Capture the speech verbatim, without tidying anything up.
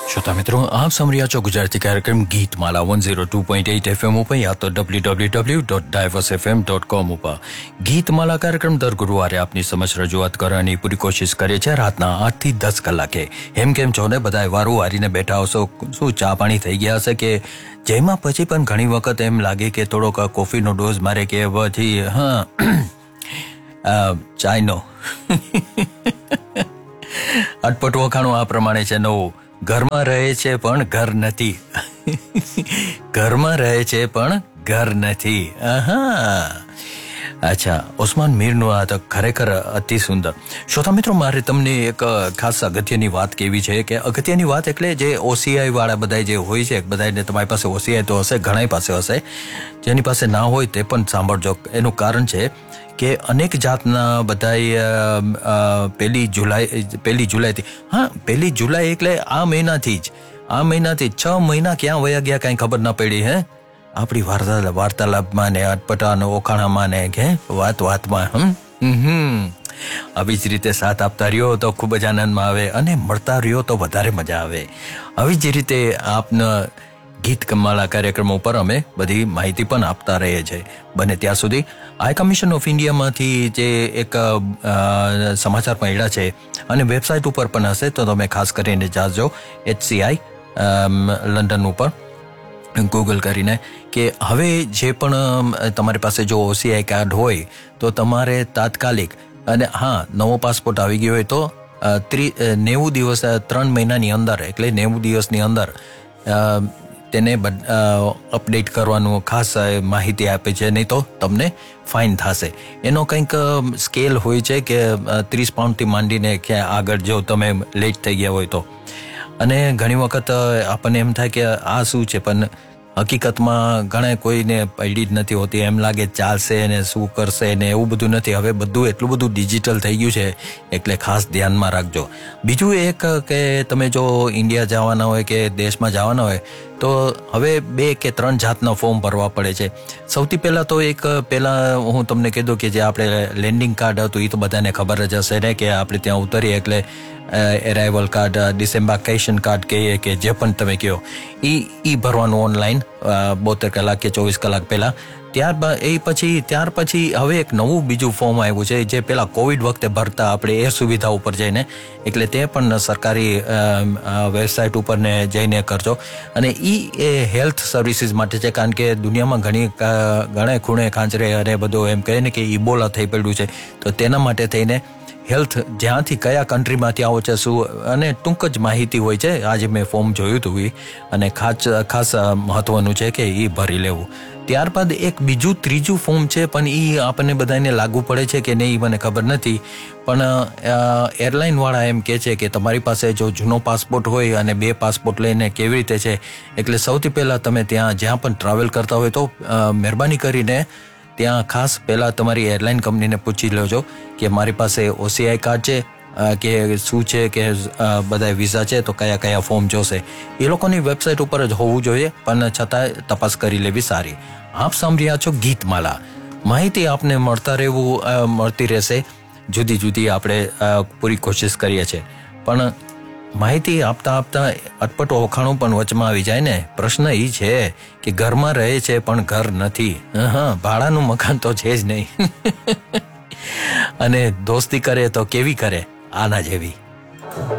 श्रोता मित्रों, आप सुन रहे हो गुजराती कार्यक्रम गीत माला one zero two point eight F M ઉપર યા તો W W W dot divorce F M dot com ઉપર ગીત માલા કાર્યક્રમ દર ગુરુવારે આપની સમક્ષ રજૂઆત કરવાની પૂરી કોશિશ કરે છે રાતના આઠ થી દસ કલાકે. એમ કેમ છો ને બધા વારું વારીને બેઠા હશો, શું ચા પાણી થઈ ગયા હશે કે જેમાં પછી પણ ઘણી વખત એમ લાગે કે થોડોક કોફીનો ડોઝ મારે કે પછી હા ચાયનો અટપટ વખાણું આ પ્રમાણે છે. નવું ઘરમાં રહે છે પણ ઘર નથી. ઘરમાં રહે છે પણ ઘર નથી. આહા, અચ્છા, ઓસ્માન મીરનું આ તો ખરેખર અતિ સુંદર. શ્રોતા મિત્રો, મારે તમને એક ખાસ અગત્યની વાત કહેવી છે કે અગત્યની વાત એટલે જે ઓસીઆઈ વાળા બધા જે હોય છે, બધાને તમારી પાસે ઓસીઆઈ તો હશે, ઘણા પાસે હશે, જેની પાસે ના હોય તે પણ સાંભળજો. એનું કારણ છે કે અનેક જાતના બધા પહેલી જુલાઈ પહેલી જુલાઈથી હા પહેલી જુલાઈ એટલે આ મહિનાથી જ આ મહિનાથી છ મહિના ક્યાં વયા ગયા કાંઈ ખબર ના પડી. હે આપણી વાર્તા વાર્તાલાપમાં ને અટપટા ઓખાણામાં ને કે વાત વાતમાં હમ હમ આવી જ રીતે સાથ આપતા રહ્યો તો ખૂબ જ આનંદમાં આવે અને મળતા રહ્યો તો વધારે મજા આવે. આવી જ રીતે આપના ગીત કમાલા કાર્યક્રમો ઉપર અમે બધી માહિતી પણ આપતા રહીએ છીએ. બને ત્યાં સુધી હાઈ કમિશન ઓફ ઇન્ડિયામાંથી જે એક સમાચાર મળ્યા છે અને વેબસાઇટ ઉપર પણ હશે તો તમે ખાસ કરીને જાજો એચસીઆઈ લંડન ઉપર ગૂગલ કરીને કે હવે જે પણ તમારી પાસે જો ઓસીઆઈ કાર્ડ હોય તો તમારે તાત્કાલિક અને હા નવો પાસપોર્ટ આવી ગયો હોય તો ત્રી નેવું દિવસ ત્રણ મહિનાની અંદર એટલે નેવું દિવસની અંદર તેને અપડેટ કરવાનું ખાસ માહિતી આપે છે, નહીં તો તમને ફાઇન થશે. એનો કંઈક સ્કેલ હોય છે કે ત્રીસ પાઉન્ડથી માંડીને ક્યાં આગળ જો તમે લેટ થઈ ગયા હોય તો. અને ઘણી વખત આપણને એમ થાય કે આ શું છે, પણ હકીકતમાં ઘણા કોઈને પડી જ નથી હોતી. એમ લાગે ચાલશે ને શું કરશે ને એવું બધું નથી. હવે બધું એટલું બધું ડિજિટલ થઈ ગયું છે એટલે ખાસ ધ્યાનમાં રાખજો. બીજું એક કે તમે જો ઇન્ડિયા જવાના હોય કે દેશમાં જવાના હોય તો હવે બે કે ત્રણ જાતના ફોર્મ ભરવા પડે છે. સૌથી પહેલાં તો એક પહેલાં હું તમને કીધું કે જે આપણે લેન્ડિંગ કાર્ડ હતું એ તો બધાને ખબર જ હશે ને કે આપણે ત્યાં ઉતરીએ એટલે એરાઇવલ કાર્ડ, ડિસેમ્બાર્કેશન કાર્ડ કહીએ કે જે પણ તમે કહો એ એ ભરવાનું ઓનલાઈન બોતેર કલાક કે ચોવીસ કલાક પહેલાં. ત્યારબાદ એ પછી ત્યાર પછી હવે એક નવું બીજું ફોર્મ આવ્યું છે જે પહેલાં કોવિડ વખતે ભરતા આપણે એ સુવિધા ઉપર જઈને, એટલે તે પણ સરકારી વેબસાઇટ ઉપર ને જઈને કરજો. અને એ હેલ્થ સર્વિસીસ માટે છે, કારણ કે દુનિયામાં ઘણી ઘણા ખૂણે ખાંચરે અને બધું એમ કહે ને કે ઇબોલા થઈ પડ્યું છે, તો તેના માટે થઈને હેલ્થ જ્યાંથી કયા કન્ટ્રીમાંથી આવો છે શું અને ટૂંક જ માહિતી હોય છે. આજે મેં ફોર્મ જોયું હતું એ અને ખાસ ખાસ મહત્વનું છે કે એ ભરી લેવું. ત્યારબાદ એક બીજું ત્રીજું ફોર્મ છે, પણ એ આપણને બધાને લાગુ પડે છે કે નહીં મને ખબર નથી, પણ એરલાઇનવાળા એમ કહે છે કે તમારી પાસે જો જૂનો પાસપોર્ટ હોય અને બે પાસપોર્ટ લઈને કેવી રીતે છે, એટલે સૌથી પહેલાં તમે ત્યાં જ્યાં પણ ટ્રાવેલ કરતા હોય તો મહેરબાની કરીને ત્યાં ખાસ પહેલાં તમારી એરલાઇન કંપનીને પૂછી લેજો કે મારી પાસે ઓસીઆઈ કાર્ડ છે કે શું છે કે બધા વિઝા છે તો કયા કયા ફોર્મ જોશે. એ લોકોની વેબસાઇટ ઉપર જ હોવું જોઈએ, પણ છતાંય તપાસ કરી લેવી સારી. આપ સાંભળ્યા છો ગીતમાલા. માહિતી આપને મળતા રહેવું મળતી રહેશે. જુદી જુદી આપણે પૂરી કોશિશ કરીએ છીએ, પણ માહિતી આપતા આપતા અટપટો વખાણું પણ વચમાં આવી જાય ને. પ્રશ્ન એ છે કે ઘરમાં રહે છે પણ ઘર નથી. હા, ભાડાનું મકાન તો છે જ નહીં. અને દોસ્તી કરે તો કેવી કરે, આના જેવી.